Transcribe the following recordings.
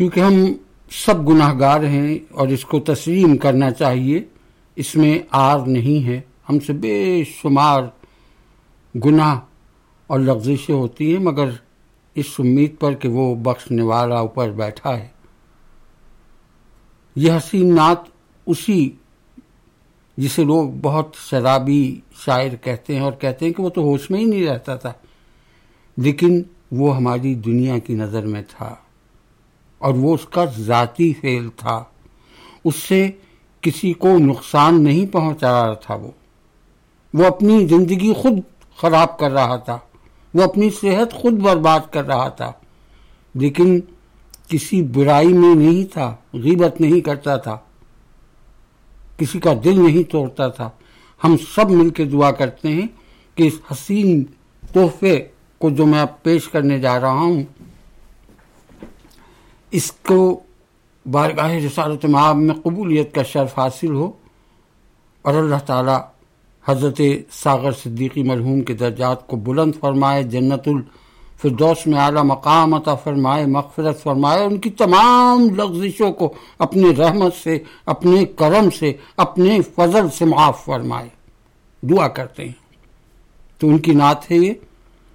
کیونکہ ہم سب گناہ گار ہیں اور اس کو تسلیم کرنا چاہیے، اس میں عار نہیں ہے، ہم سے بے شمار گناہ اور لغزشیں ہوتی ہیں، مگر اس امید پر کہ وہ بخشنے والا اوپر بیٹھا ہے۔ یہ حسین نعت اسی جسے لوگ بہت شرابی شاعر کہتے ہیں اور کہتے ہیں کہ وہ تو ہوش میں ہی نہیں رہتا تھا، لیکن وہ ہماری دنیا کی نظر میں تھا اور وہ اس کا ذاتی فعل تھا، اس سے کسی کو نقصان نہیں پہنچا رہا تھا، وہ اپنی زندگی خود خراب کر رہا تھا، وہ اپنی صحت خود برباد کر رہا تھا، لیکن کسی برائی میں نہیں تھا، غیبت نہیں کرتا تھا، کسی کا دل نہیں توڑتا تھا۔ ہم سب مل کے دعا کرتے ہیں کہ اس حسین تحفے کو جو میں اب پیش کرنے جا رہا ہوں، اس کو بارگاہ رسالت مآب میں قبولیت کا شرف حاصل ہو اور اللہ تعالی حضرت ساغر صدیقی مرحوم کے درجات کو بلند فرمائے، جنت الفردوس میں اعلیٰ مقام عطا فرمائے، مغفرت فرمائے، ان کی تمام لغزشوں کو اپنے رحمت سے، اپنے کرم سے، اپنے فضل سے معاف فرمائے، دعا کرتے ہیں۔ تو ان کی نعت ہے، یہ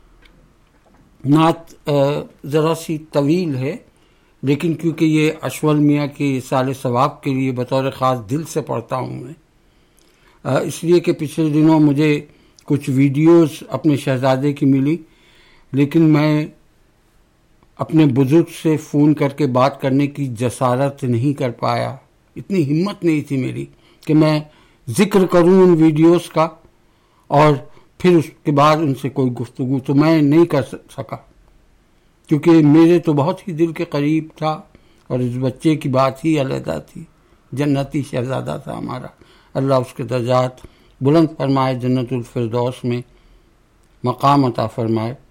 نعت ذرا سی طویل ہے، لیکن کیونکہ یہ اشول میاں کے سال ثواب کے لیے بطور خاص دل سے پڑھتا ہوں میں، اس لیے کہ پچھلے دنوں مجھے کچھ ویڈیوز اپنے شہزادے کی ملی، لیکن میں اپنے بزرگ سے فون کر کے بات کرنے کی جسارت نہیں کر پایا، اتنی ہمت نہیں تھی میری کہ میں ذکر کروں ان ویڈیوز کا اور پھر اس کے بعد ان سے کوئی گفتگو، تو میں نہیں کر سکا کیونکہ میرے تو بہت ہی دل کے قریب تھا اور اس بچے کی بات ہی علیحدہ تھی، جنتی شہزادہ تھا ہمارا، اللہ اس کے درجات بلند فرمائے، جنت الفردوس میں مقام عطا فرمائے۔